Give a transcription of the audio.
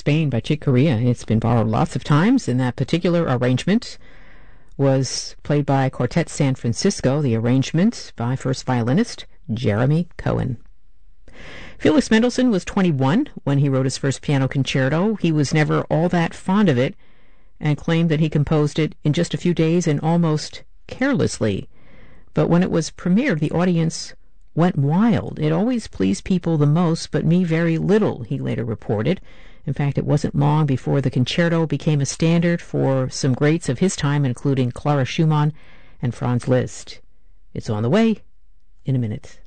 Spain by Chick Corea. It's been borrowed lots of times, and that particular arrangement was played by Quartet San Francisco, the arrangement by first violinist Jeremy Cohen. Felix Mendelssohn was 21 when he wrote his first piano concerto. He was never all that fond of it and claimed that he composed it in just a few days and almost carelessly. But when it was premiered, the audience went wild. It always pleased people the most, but me very little, he later reported. In fact, it wasn't long before the concerto became a standard for some greats of his time, including Clara Schumann and Franz Liszt. It's on the way in a minute.